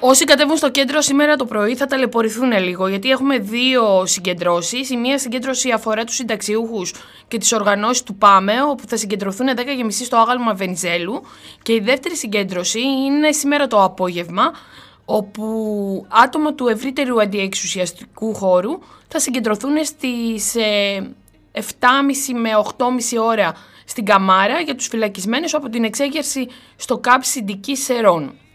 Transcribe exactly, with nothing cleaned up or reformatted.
Όσοι κατέβουν στο κέντρο σήμερα το πρωί θα ταλαιπωρηθούν λίγο, γιατί έχουμε δύο συγκεντρώσεις. Η μία συγκέντρωση αφορά τους συνταξιούχους και τις οργανώσεις του ΠΑΜΕ, όπου θα συγκεντρωθούν δέκα και μισή στο άγαλμα Βενιζέλου. Και η δεύτερη συγκέντρωση είναι σήμερα το απόγευμα, όπου άτομα του ευρύτερου αντιεξουσιαστικού χώρου θα συγκεντρωθούν στις ε, επτά και μισή με οκτώ και μισή ώρα στην Καμάρα για τους φυλακισμένους από την εξέγερση στο ΚΑΠ Συντικής Σερών.